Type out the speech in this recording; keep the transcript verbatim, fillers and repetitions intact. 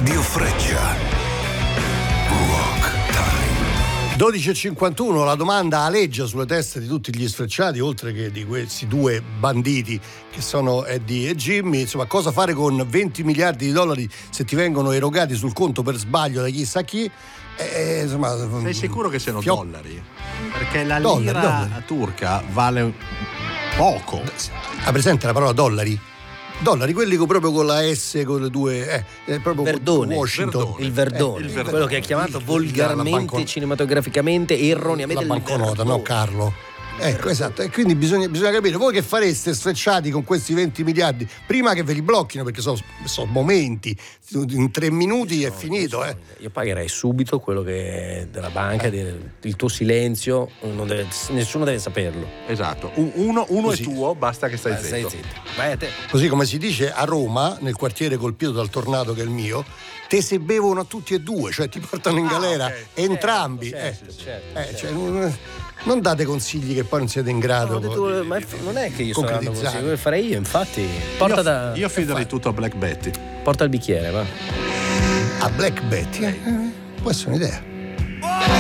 Radio Freccia. Rock Time. dodici e cinquantuno, la domanda aleggia sulle teste di tutti gli sfrecciati, oltre che di questi due banditi che sono Eddie e Jimmy. Insomma, cosa fare con venti miliardi di dollari se ti vengono erogati sul conto per sbaglio da chissà chi? Eh, insomma, sei sicuro che siano fio- dollari? Perché la Dollari, lira dollari. turca vale poco. Ha presente la parola dollari? Dollari, quelli con, proprio con la S, con le due, eh, eh, proprio Verdone, Washington. Verdone. il verdone, Eh, il verdone. quello che è chiamato Il- volgarmente, la bancon- cinematograficamente e erroneamente La il banconota, verdone. no Carlo? Ecco, esatto, e quindi bisogna, bisogna capire voi che fareste sfrecciati con questi venti miliardi prima che ve li blocchino, perché sono so momenti, in tre minuti è finito, eh. Io pagherei subito quello che della banca, il tuo silenzio, non deve- nessuno deve saperlo. Esatto. Un- uno uno Così. è tuo, basta che stai Vai, stai zitto. zitto. Vai a te. Così come si dice a Roma, nel quartiere colpito dal tornado che è il mio, te se bevono tutti e due, cioè ti portano in galera ok. entrambi. Certo, eh. certo, Eh, certo. cioè, non, non date consigli che poi non siete in grado. No, ho detto, di- ma di- è- non è che io sto dando concretizzare. consigli, come farei io, infatti. Porta, Io, da, io affiderei tutto a Black Betty. porta il bicchiere, va. A Black Betty, eh, può essere un'idea.